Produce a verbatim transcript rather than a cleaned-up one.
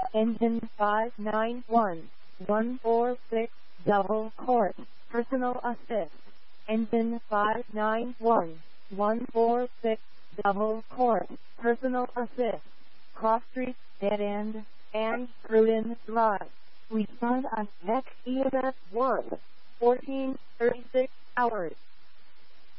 Engine five nine one, one four six, double court, personal assist. Engine five nine one, one four six, double court, personal assist. Cross Street, dead end, and Prudence Drive. Respond on next E M S one, fourteen thirty-six hours.